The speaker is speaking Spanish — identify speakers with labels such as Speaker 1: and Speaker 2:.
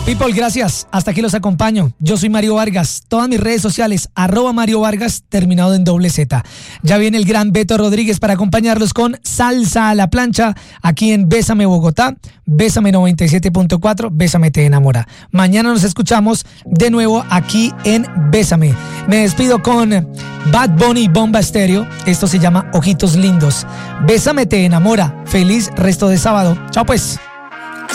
Speaker 1: People, gracias. Hasta aquí los acompaño. Yo soy Mario Vargas. Todas mis redes sociales, @Mario Vargas, terminado en Z. Ya viene el gran Beto Rodríguez para acompañarlos con Salsa a la Plancha, aquí en Bésame Bogotá, Bésame 97.4, Bésame te enamora. Mañana nos escuchamos de nuevo aquí en Bésame. Me despido con Bad Bunny y Bomba Estéreo. Esto se llama Ojitos Lindos. Bésame te enamora. Feliz resto de sábado. Chao pues.